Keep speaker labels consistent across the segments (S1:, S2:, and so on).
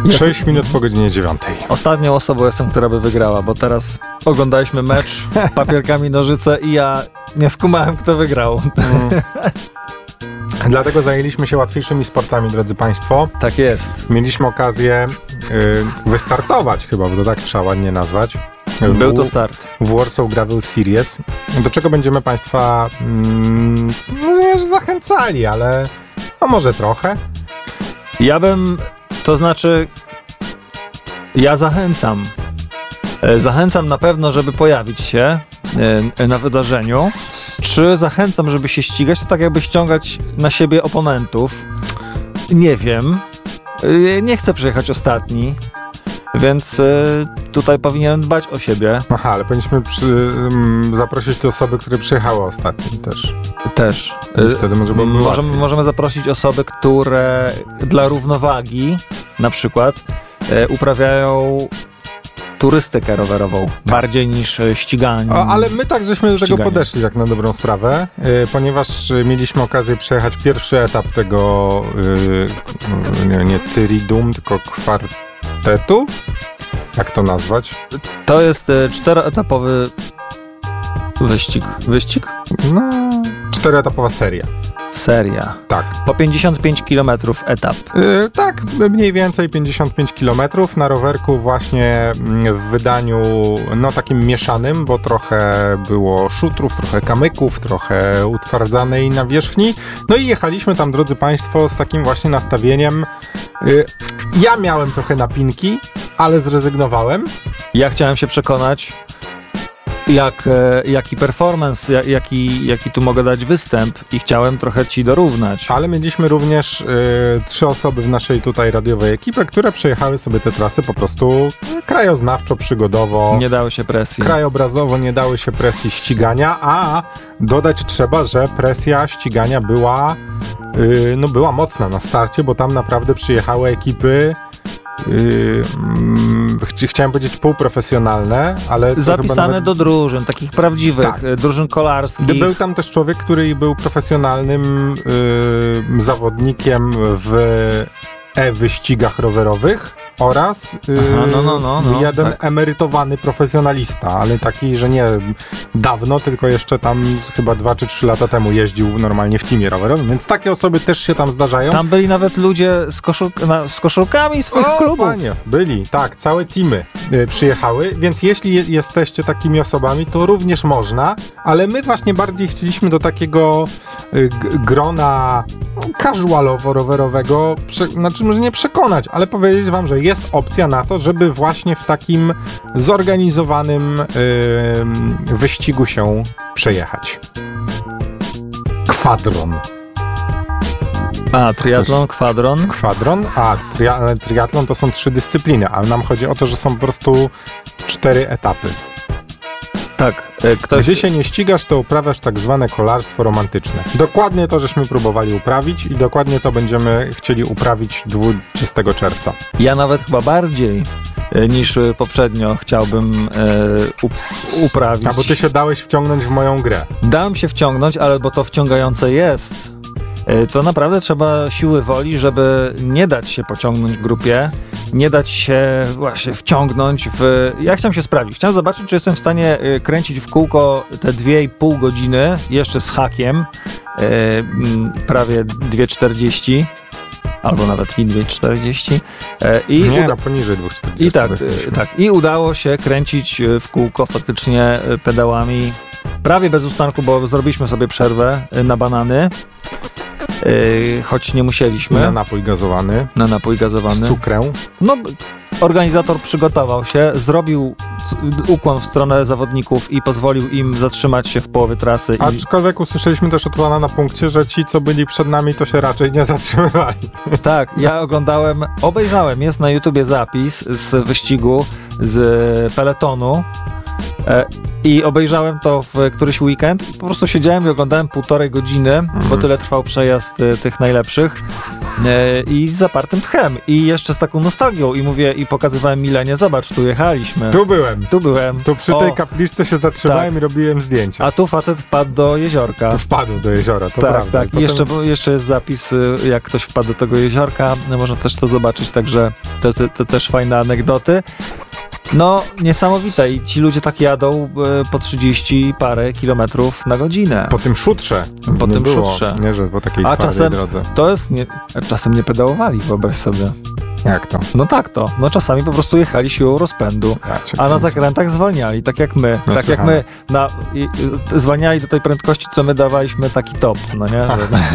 S1: 6 minut po godzinie 9.
S2: Ostatnią osobą jestem, która by wygrała, bo teraz oglądaliśmy mecz papierkami nożyce i ja nie skumałem, kto wygrał.
S1: Dlatego zajęliśmy się łatwiejszymi sportami, drodzy Państwo.
S2: Tak jest.
S1: Mieliśmy okazję wystartować chyba, bo to tak trzeba ładnie nazwać.
S2: Był to start.
S1: W Warsaw Gravel Series, do czego będziemy Państwa nie zachęcali, ale może trochę.
S2: Ja zachęcam. Zachęcam na pewno, żeby pojawić się na wydarzeniu. Czy zachęcam, żeby się ścigać? To tak jakby ściągać na siebie oponentów. Nie wiem. Nie chcę przyjechać ostatni, więc tutaj powinienem dbać o siebie.
S1: Aha, ale powinniśmy zaprosić te osoby, które przyjechały ostatni też.
S2: Też.
S1: Wtedy
S2: możemy zaprosić osoby, które dla równowagi na przykład uprawiają turystykę rowerową bardziej niż ściganie.
S1: Ale my tak żeśmy do tego podeszli tak na dobrą sprawę, ponieważ mieliśmy okazję przejechać pierwszy etap tego nie Tyridum, tylko kwartetu. Jak to nazwać?
S2: To jest 4-etapowy wyścig. Wyścig?
S1: No, 4-etapowa seria.
S2: Seria.
S1: Tak.
S2: Po 55 km etap.
S1: Tak, mniej więcej 55 km na rowerku właśnie w wydaniu takim mieszanym, bo trochę było szutrów, trochę kamyków, trochę utwardzanej nawierzchni. No i jechaliśmy tam, drodzy Państwo, z takim właśnie nastawieniem. Ja miałem trochę napinki, ale zrezygnowałem.
S2: Ja chciałem się przekonać, jaki performance, jaki tu mogę dać występ i chciałem trochę ci dorównać.
S1: Ale mieliśmy również 3 osoby w naszej tutaj radiowej ekipie, które przejechały sobie te trasy po prostu krajoznawczo, przygodowo.
S2: Nie dały się presji.
S1: Krajobrazowo nie dały się presji ścigania, a dodać trzeba, że presja ścigania była mocna na starcie, bo tam naprawdę przyjechały ekipy chciałem powiedzieć półprofesjonalne, ale
S2: zapisane do drużyn, takich prawdziwych, tak. Drużyn kolarskich.
S1: Był tam też człowiek, który był profesjonalnym zawodnikiem w wyścigach rowerowych oraz jeden emerytowany profesjonalista, ale taki, że nie dawno, tylko jeszcze tam chyba 2 czy 3 lata temu jeździł normalnie w teamie rowerowym, więc takie osoby też się tam zdarzają.
S2: Tam byli nawet ludzie z koszulkami swoich klubów.
S1: Panie, byli, tak, całe teamy przyjechały, więc jeśli jesteście takimi osobami, to również można, ale my właśnie bardziej chcieliśmy do takiego grona casualowo-rowerowego, znaczy może nie przekonać, ale powiedzieć wam, że jest opcja na to, żeby właśnie w takim zorganizowanym wyścigu się przejechać. Kwadron.
S2: Triatlon, kwadron.
S1: Kwadron, triatlon to są 3 dyscypliny, ale nam chodzi o to, że są po prostu 4 etapy.
S2: Tak.
S1: Gdy się nie ścigasz, to uprawiasz tak zwane kolarstwo romantyczne. Dokładnie to, żeśmy próbowali uprawić i dokładnie to będziemy chcieli uprawić 20 czerwca.
S2: Ja nawet chyba bardziej niż poprzednio chciałbym uprawić.
S1: A bo ty się dałeś wciągnąć w moją grę.
S2: Dałem się wciągnąć, ale bo to wciągające jest. To naprawdę trzeba siły woli, żeby nie dać się pociągnąć grupie, nie dać się właśnie wciągnąć w... Ja chciałem się sprawdzić. Chciałem zobaczyć, czy jestem w stanie kręcić w kółko te 2,5 godziny, jeszcze z hakiem, prawie 2,40. Albo nawet i 2,40.
S1: Poniżej 2,40.
S2: I udało się kręcić w kółko faktycznie pedałami prawie bez ustanku, bo zrobiliśmy sobie przerwę na banany. Choć nie musieliśmy.
S1: Na napój gazowany. Z cukrem.
S2: No, organizator przygotował się, zrobił ukłon w stronę zawodników i pozwolił im zatrzymać się w połowie trasy.
S1: Aczkolwiek usłyszeliśmy też od pana na punkcie, że ci, co byli przed nami, to się raczej nie zatrzymywali.
S2: Tak, ja obejrzałem, jest na YouTubie zapis z wyścigu, z peletonu. I obejrzałem to w któryś weekend i po prostu siedziałem i oglądałem 1,5 godziny, bo tyle trwał przejazd tych najlepszych i z zapartym tchem. I jeszcze z taką nostalgią i mówię, i pokazywałem Milenie, zobacz, tu jechaliśmy.
S1: Tu byłem.
S2: Tu
S1: przy tej kapliczce się zatrzymałem i robiłem zdjęcia.
S2: A tu facet wpadł do jeziorka.
S1: Tu wpadł do jeziora, to prawda.
S2: Tak. I jeszcze jest zapis, jak ktoś wpadł do tego jeziorka. Można też to zobaczyć, także to też fajne anegdoty. No, niesamowite. I ci ludzie tak jadą po 30 i parę kilometrów na godzinę.
S1: Po tym szutrze.
S2: Szutrze.
S1: Nie, że po takiej twardej drodze.
S2: To jest czasem nie pedałowali, wyobraź sobie.
S1: Jak to?
S2: No tak to. No czasami po prostu jechali siłą rozpędu, a na zakrętach zwalniali, tak jak my. Tak jak my zwalniali do tej prędkości, co my dawaliśmy taki top, no nie?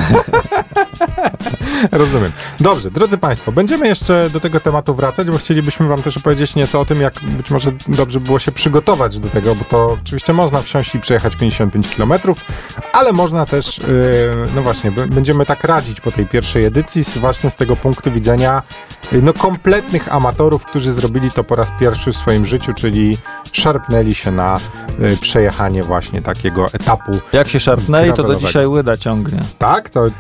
S1: Rozumiem. Dobrze, drodzy Państwo, będziemy jeszcze do tego tematu wracać, bo chcielibyśmy Wam też opowiedzieć nieco o tym, jak być może dobrze było się przygotować do tego, bo to oczywiście można wsiąść i przejechać 55 km, ale można też, no właśnie, będziemy tak radzić po tej pierwszej edycji właśnie z tego punktu widzenia kompletnych amatorów, którzy zrobili to po raz pierwszy w swoim życiu, czyli szarpnęli się na przejechanie właśnie takiego etapu.
S2: Jak się szarpnęli, to do dzisiaj łyda ciągnie.
S1: Tak? To...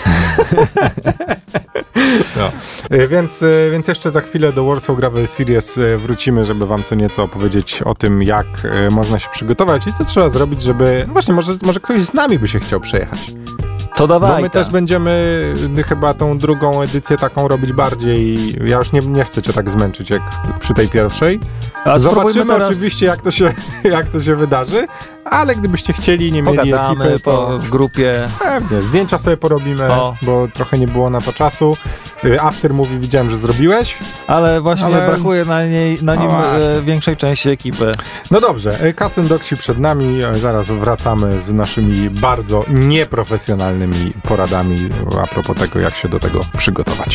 S1: No. Więc jeszcze za chwilę do Warsaw Gravel Series wrócimy, żeby wam co nieco opowiedzieć o tym, jak można się przygotować i co trzeba zrobić, żeby... Właśnie, może ktoś z nami by się chciał przejechać.
S2: To dawaj.
S1: Bo my też będziemy chyba tą drugą edycję taką robić bardziej. Ja już nie chcę cię tak zmęczyć jak przy tej pierwszej. Zobaczymy teraz... oczywiście jak to się wydarzy, ale gdybyście chcieli, nie mieli ekipy, to
S2: w grupie.
S1: Pewnie, zdjęcia sobie porobimy, bo trochę nie było na to czasu. After Movie widziałem, że zrobiłeś.
S2: Ale właśnie brakuje na nim większej części ekipy.
S1: No dobrze, Cats and Dogsy przed nami. Zaraz wracamy z naszymi bardzo nieprofesjonalnymi poradami a propos tego, jak się do tego przygotować.